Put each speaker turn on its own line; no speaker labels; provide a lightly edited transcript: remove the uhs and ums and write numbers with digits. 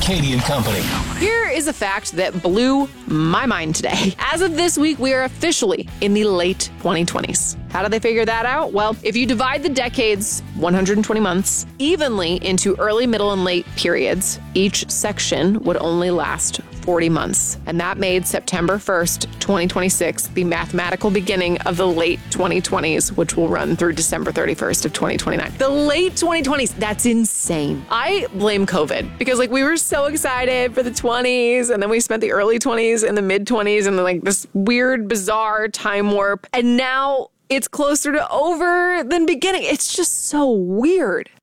Katie and Company.
Here is a fact that blew my mind today. As of this week, we are officially in the late 2020s. How did they figure that out? Well, if you divide the decades, 120 months, evenly into early, middle, and late periods, each section would only last 40 months. And that made September 1st, 2026, the mathematical beginning of the late 2020s, which will run through December 31st of 2029. The late 2020s, that's insane. I blame COVID because we were so excited for the 20s and then we spent the early 20s and the mid 20s and this weird, bizarre time warp. And now it's closer to over than beginning. It's just so weird.